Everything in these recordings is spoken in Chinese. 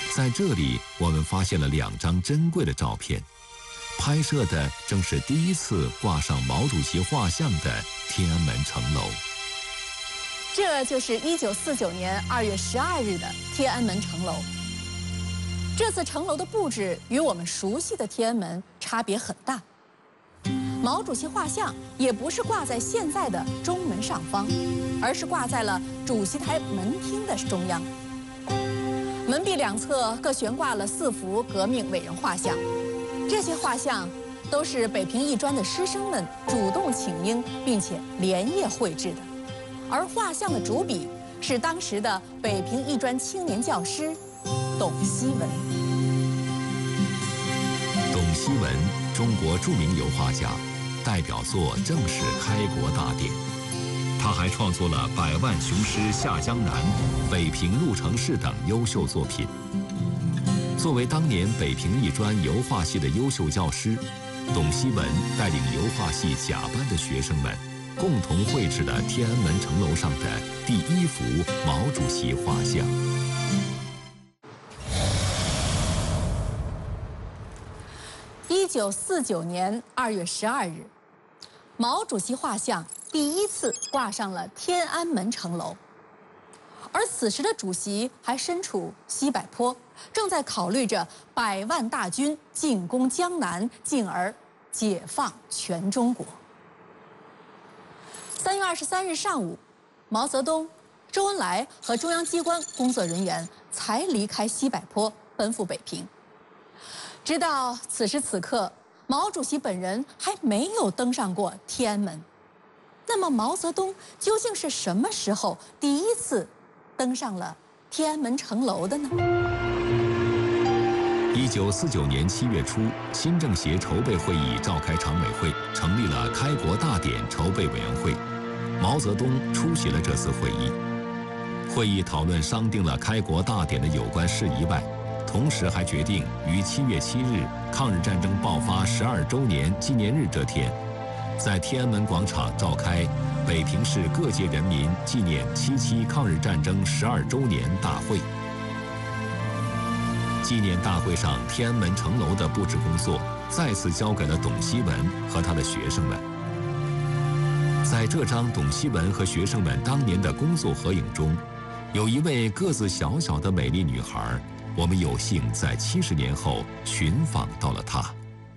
在这里，我们发现了2张珍贵的照片，拍摄的正是第一次挂上毛主席画像的天安门城楼。 这就是1949年2月12日的天安门城楼。这次城楼的布置与我们熟悉的天安门差别很大。毛主席画像也不是挂在现在的中门上方，而是挂在了主席台门厅的中央。门壁两侧各悬挂了4幅革命伟人画像，这些画像都是北平艺专的师生们主动请缨并且连夜绘制的，而画像的主笔是当时的北平艺专青年教师董希文。 董希文，中国著名油画家，代表作正是《开国大典》。他还创作了《百万雄师下江南》《北平入城市》等优秀作品。作为当年北平艺专油画系的优秀教师，董希文带领油画系甲班的学生们，共同绘制了天安门城楼上的第1幅毛主席画像。 1949年2月12日，毛主席画像第1次挂上了天安门城楼，而此时的主席还身处西柏坡，正在考虑着100万大军进攻江南，进而解放全中国。3月23日上午，毛泽东、周恩来和中央机关工作人员才离开西柏坡，奔赴北平。直到此时此刻，毛主席本人还没有登上过天安门。那么毛泽东究竟是什么时候第1次登上了天安门城楼的呢 ？1949年7月初，新政协筹备会议召开常委会，成立了开国大典筹备委员会。毛泽东出席了这次会议。会议讨论商定了开国大典的有关事宜外，同时还决定于7月7日抗日战争爆发12周年纪念日这天，在天安门广场召开北平市各界人民纪念77抗日战争12周年大会。纪念大会上，天安门城楼的布置工作再次交给了董希文和他的学生们。在这张董希文和学生们当年的工作合影中，有一位个子小小的美丽女孩，我们有幸在70年后寻访到了她。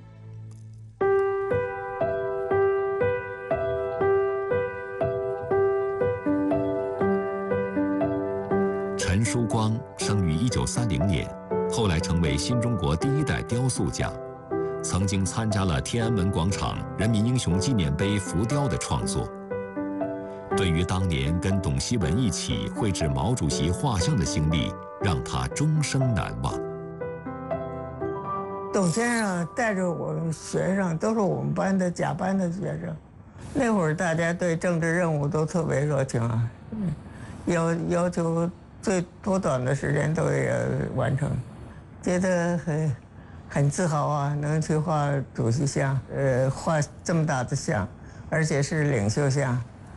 陈叔光生于1930年，后来成为新中国第1代雕塑家，曾经参加了天安门广场人民英雄纪念碑浮雕的创作。对于当年跟董希文一起绘制毛主席画像的经历，让他终生难忘。 董先生带着我们学生，都是我们班的甲班的学生。那会儿大家对政治任务都特别热情啊，要求最多短的时间都要完成，觉得很自豪啊，能去画主席像，画这么大的像，而且是领袖像。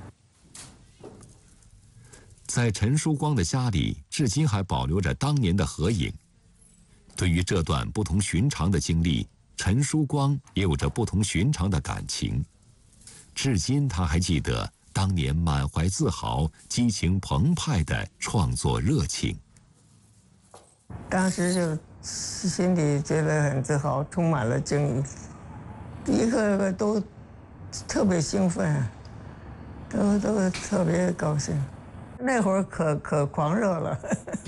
在陈叔光的家里，至今还保留着当年的合影。对于这段不同寻常的经历，陈叔光也有着不同寻常的感情。至今他还记得当年满怀自豪、激情澎湃的创作热情。 当时就心里觉得很自豪，充满了敬意，一个个都特别兴奋，都特别高兴。那会儿可狂热了。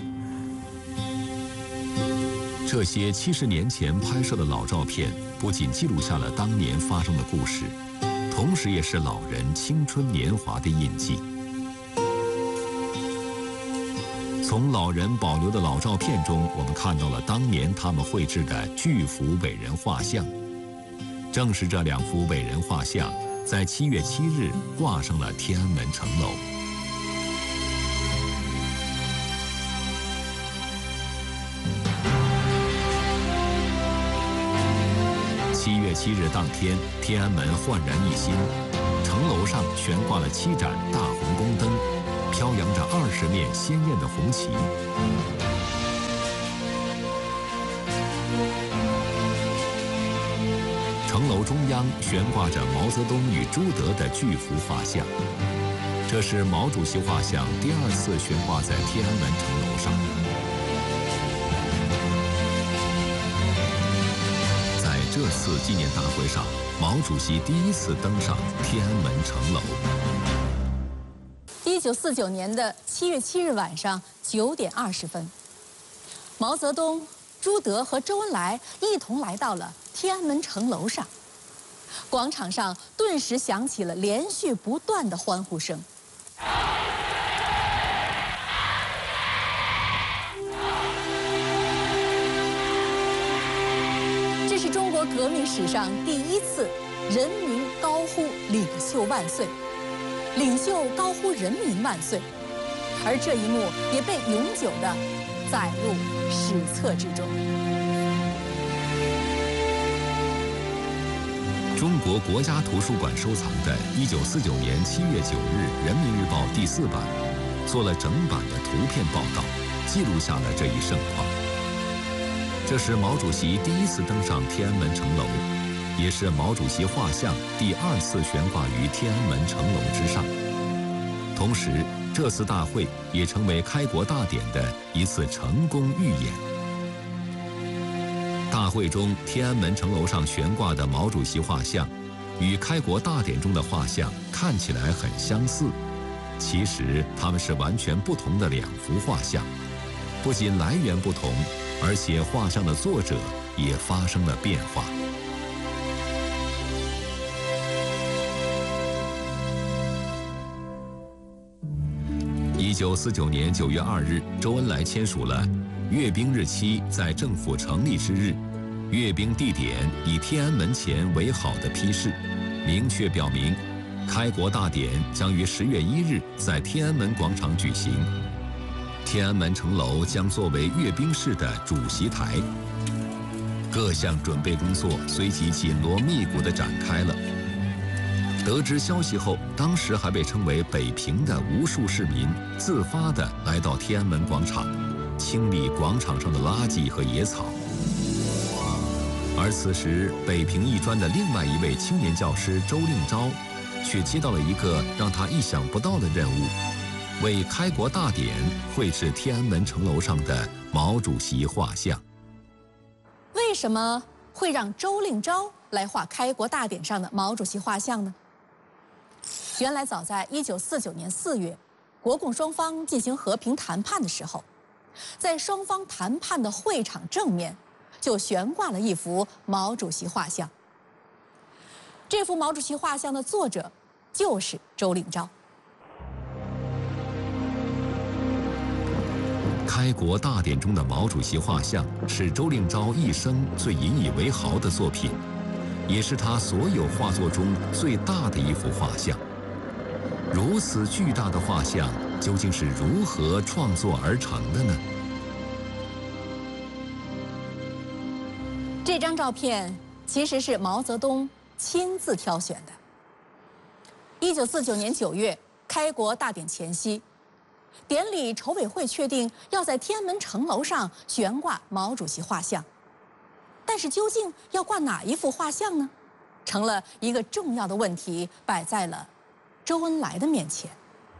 这些70年前拍摄的老照片，不仅记录下了当年发生的故事，同时也是老人青春年华的印记。从老人保留的老照片中，我们看到了当年他们绘制的巨幅伟人画像。正是这2幅伟人画像，在7月7日挂上了天安门城楼。7月7日当天，天安门焕然一新，城楼上悬挂了7盏大红宫灯，飘扬着20面鲜艳的红旗。 城楼中央悬挂着毛泽东与朱德的巨幅画像，这是毛主席画像第2次悬挂在天安门城楼上。在这次纪念大会上，毛主席第1次登上天安门城楼。 1949年的7月7日晚上9点20分，毛泽东、朱德和周恩来一同来到了天安门城楼上，广场上顿时响起了连续不断的欢呼声。这是中国革命史上第1次人民高呼“领袖万岁”，领袖高呼“人民万岁”，而这一幕也被永久地载入史册之中。 中国国家图书馆收藏的1949年7月9日《人民日报》第4版，做了整版的图片报道，记录下了这一盛况。这是毛主席第1次登上天安门城楼，也是毛主席画像第2次悬挂于天安门城楼之上。同时，这次大会也成为开国大典的一次成功预演。大会中，天安门城楼上悬挂的毛主席画像，与开国大典中的画像看起来很相似，其实它们是完全不同的2幅画像。不仅来源不同，而且画像的作者也发生了变化。1949年9月2日，周恩来签署了阅兵日期在政府成立之日，阅兵地点以天安门前为好的批示，明确表明，开国大典将于10月1日在天安门广场举行，天安门城楼将作为阅兵式的主席台。各项准备工作随即紧锣密鼓地展开了。得知消息后，当时还被称为北平的无数市民自发地来到天安门广场，清理广场上的垃圾和野草。而此时，北平艺专的另外一位青年教师周令钊，却接到了一个让他意想不到的任务，为开国大典绘制天安门城楼上的毛主席画像。 为什么会让周令钊来画开国大典上的毛主席画像呢？原来早在1949年4月，国共双方进行和平谈判的时候，在双方谈判的会场正面就悬挂了一幅毛主席画像。这幅毛主席画像的作者就是周令钊。 开国大典中的毛主席画像是周令钊一生最引以为豪的作品，也是他所有画作中最大的一幅画像。如此巨大的画像究竟是如何创作而成的呢？ 这张照片其实是毛泽东亲自挑选的。1949年9月，开国大典前夕，典礼筹委会确定要在天安门城楼上悬挂毛主席画像，但是究竟要挂哪一幅画像呢？成了一个重要的问题，摆在了周恩来的面前。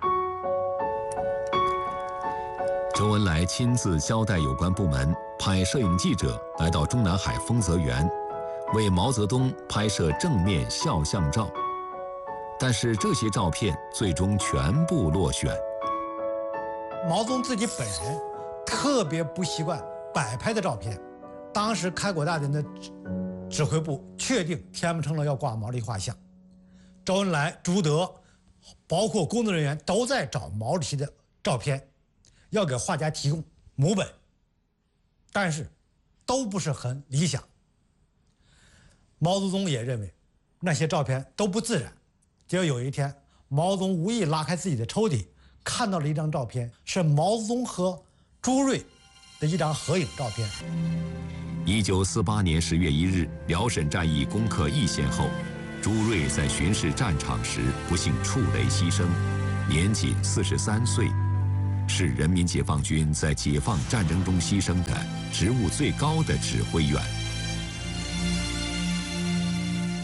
周恩来亲自交代有关部门派摄影记者来到中南海丰泽园，为毛泽东拍摄正面肖像照，但是这些照片最终全部落选。 毛泽东自己本人特别不习惯摆拍的照片。当时开国大典的指挥部确定天安门城楼要挂毛主席画像，周恩来、朱德，包括工作人员都在找毛主席的照片，要给画家提供母本，但是都不是很理想。毛泽东也认为那些照片都不自然。结果有一天，毛泽东无意拉开自己的抽屉，看到了一张照片，是毛泽东和朱瑞的一张合影照片。 1948年10月1日，辽沈战役攻克易县后，朱瑞在巡视战场时不幸触雷牺牲，年仅43岁，是人民解放军在解放战争中牺牲的职务最高的指挥员。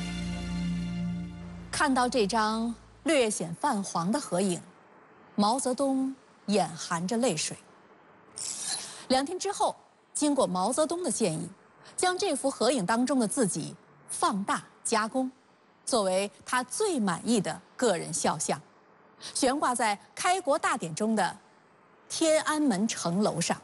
看到这张略显泛黄的合影，毛泽东眼含着泪水。2天之后，经过毛泽东的建议，将这幅合影当中的自己放大加工，作为他最满意的个人肖像，悬挂在开国大典中的天安门城楼上。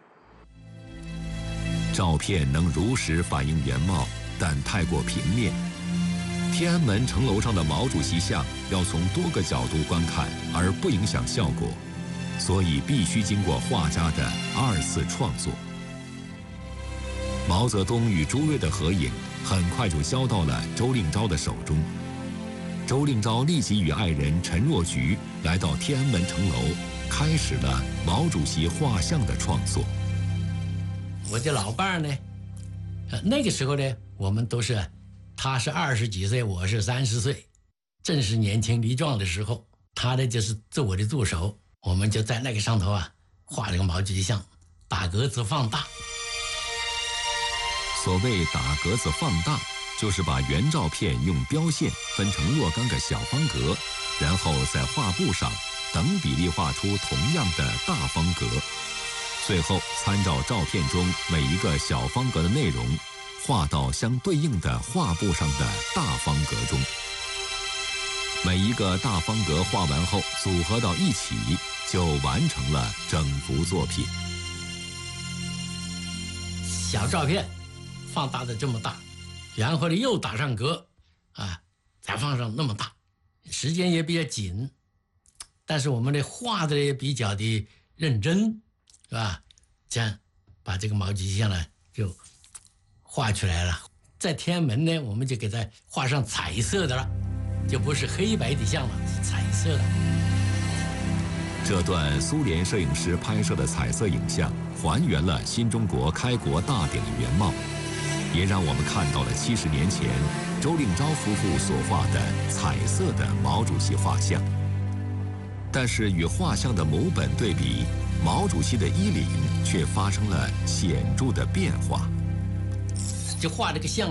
照片能如实反映原貌，但太过平面。天安门城楼上的毛主席像要从多个角度观看，而不影响效果，所以必须经过画家的2次创作。毛泽东与朱瑞的合影很快就交到了周令钊的手中。周令钊立即与爱人陈若菊来到天安门城楼，开始了毛主席画像的创作。 我的老伴儿呢，那个时候呢，我们都是，他是20几岁，我是30岁，正是年轻力壮的时候。他呢就是做我的助手，我们就在那个上头画了个毛主席像，打格子放大。 所谓打格子放大，就是把原照片用标线分成若干个小方格，然后在画布上等比例画出同样的大方格，最后参照照片中每一个小方格的内容，画到相对应的画布上的大方格中。每一个大方格画完后组合到一起，就完成了整幅作品。 小照片放大的这么大，然后呢又打上格再放上那么大，时间也比较紧，但是我们的画的也比较的认真，是吧？这样把这个毛主席像呢就画出来了。在天安门呢，我们就给它画上彩色的了，就不是黑白的像了，是彩色的。 这段苏联摄影师拍摄的彩色影像，还原了新中国开国大典的原貌，也让我们看到了70年前周令钊夫妇所画的彩色的毛主席画像。但是与画像的母本对比，毛主席的衣领却发生了显著的变化。 就画这个像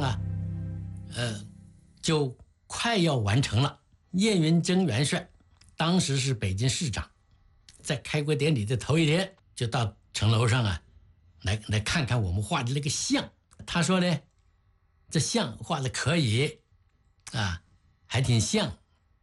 就快要完成了。叶元贞元帅当时是北京市长，在开国典礼的头一天就到城楼上来看看我们画的那个像。他说呢，这像画的可以还挺像，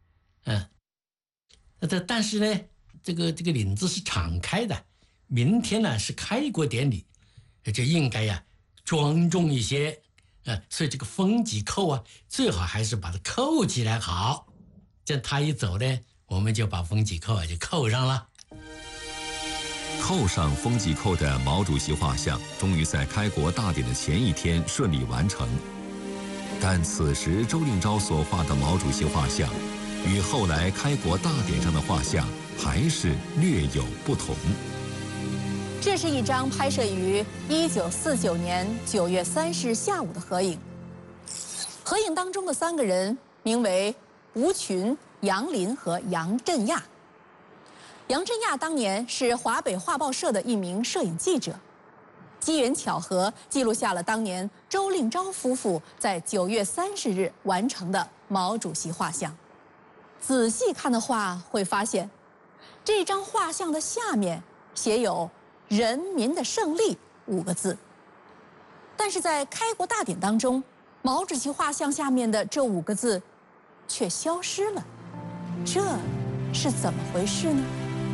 但是呢，这个领子是敞开的，明天呢是开国典礼，就应该庄重一些，所以这个风纪扣最好还是把它扣起来好。这样他一走呢，我们就把风纪扣就扣上了。 扣上风纪扣的毛主席画像，终于在开国大典的前一天顺利完成。但此时周令钊所画的毛主席画像，与后来开国大典上的画像还是略有不同。 这是一张拍摄于1949年9月30日下午的合影。合影当中的3个人名为吴群、杨林和杨振亚。杨振亚当年是华北画报社的一名摄影记者，机缘巧合记录下了当年周令钊夫妇在9月30日完成的毛主席画像。仔细看的话，会发现这张画像的下面写有“人民的胜利”5个字，但是在开国大典当中，毛主席画像下面的这5个字却消失了，这是怎么回事呢？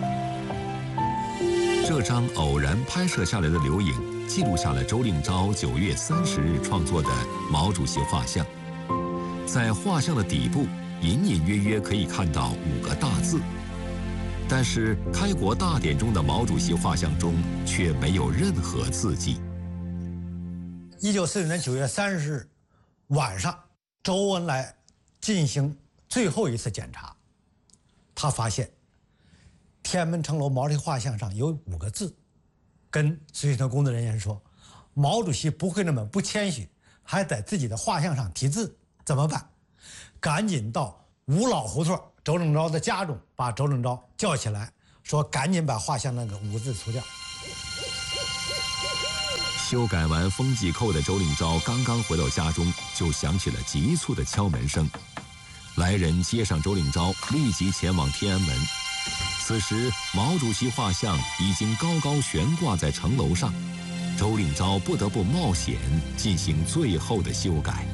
这张偶然拍摄下来的留影，记录下了周令钊9月30日创作的毛主席画像。在画像的底部，隐隐约约可以看到5个大字，但是开国大典中的毛主席画像中却没有任何字迹。 1949年9月30日晚上，周恩来进行最后一次检查，他发现天安门城楼毛主席画像上有5个字，跟随行的工作人员说，毛主席不会那么不谦虚，还在自己的画像上题字，怎么办？赶紧到吴老胡同周令钊的家中，把周令钊叫起来，说赶紧把画像那个5个字除掉。 修改完风纪扣的周令钊刚刚回到家中，就响起了急促的敲门声。 来人接上周令钊，立即前往天安门。此时，毛主席画像已经高高悬挂在城楼上，周令钊不得不冒险进行最后的修改。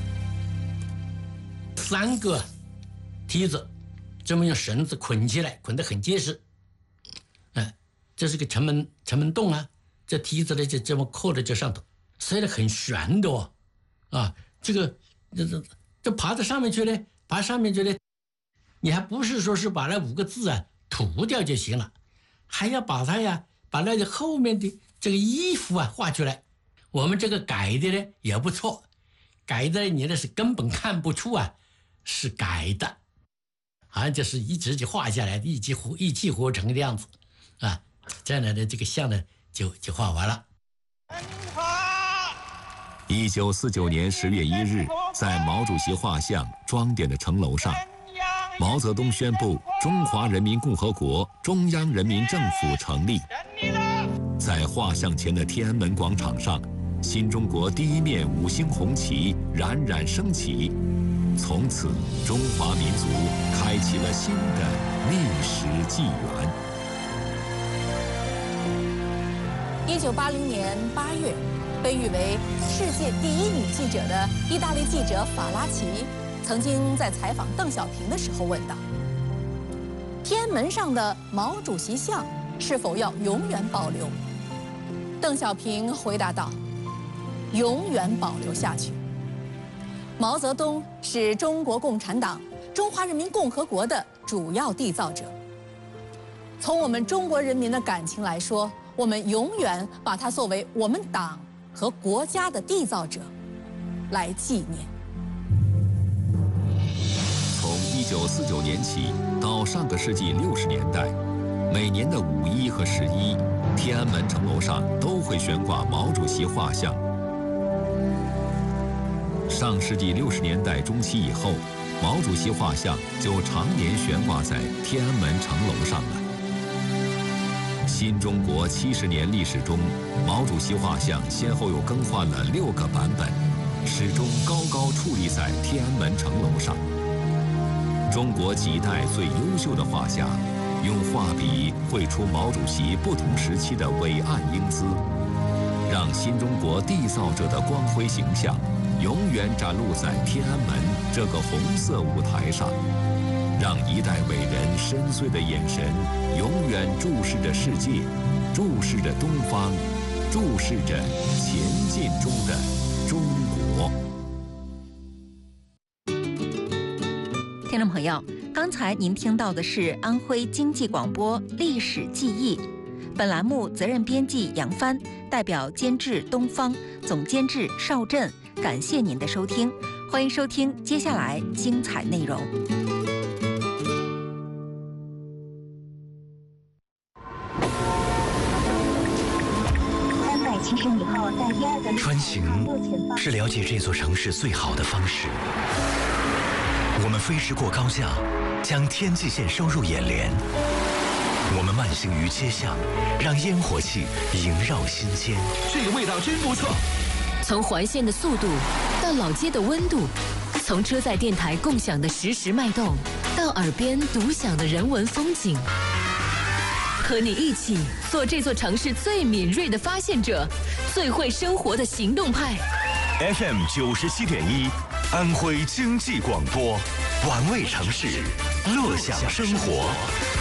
3个梯子，这么用绳子捆起来，捆得很结实。这是个城门洞啊，这梯子呢就这么扣在这上头，塞得很悬的哦，啊，这爬到上面去呢，爬上面去呢，你还不是说是把那5个字啊涂掉就行了，还要把那个后面的这个衣服啊画出来。我们这个改的呢也不错，改的你那是根本看不出啊是改的，好像就是一直就画下来的一气呵成的样子啊。这样的这个像呢就画完了。 1949年10月1日，在毛主席画像装点的城楼上，毛泽东宣布中华人民共和国中央人民政府成立。在画像前的天安门广场上，新中国第一面5星红旗冉冉升起，从此中华民族开启了新的历史纪元。 1980年8月，被誉为世界第1女记者的意大利记者法拉奇，曾经在采访邓小平的时候问道：“天安门上的毛主席像是否要永远保留？”邓小平回答道：“永远保留下去。”毛泽东是中国共产党、中华人民共和国的主要缔造者。从我们中国人民的感情来说，我们永远把他作为我们党和国家的缔造者来纪念。 从1949年起到上个世纪60年代，每年的5·1和11，天安门城楼上都会悬挂毛主席画像。上世纪60年代中期以后，毛主席画像就常年悬挂在天安门城楼上了。新中国70年历史中，毛主席画像先后又更换了6个版本，始终高高矗立在天安门城楼上。中国几代最优秀的画家，用画笔绘出毛主席不同时期的伟岸英姿，让新中国缔造者的光辉形象永远展露在天安门这个红色舞台上。让一代伟人深邃的眼神永远注视着世界，注视着东方，注视着前进中的中国。 听众朋友，刚才您听到的是安徽经济广播历史记忆，本栏目责任编辑杨帆，代表监制东方，总监制邵震，感谢您的收听，欢迎收听接下来精彩内容。 穿行是了解这座城市最好的方式。我们飞驰过高架，将天际线收入眼帘；我们慢行于街巷，让烟火气萦绕心间。 这个味道真不错。 从环线的速度到老街的温度，从车载电台共享的实时脉动，到耳边独享的人文风景。和你一起做这座城市最敏锐的发现者，最会生活的行动派。 FM 97.1，安徽经济广播，玩味城市，乐享生活。